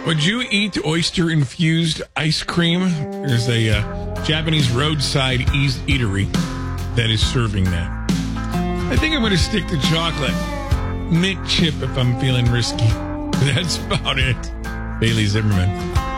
Would you eat oyster-infused ice cream? There's a Japanese roadside eatery that is serving that. I think I'm going to stick to chocolate. Mint chip if I'm feeling risky. That's about it. Bailey Zimmerman.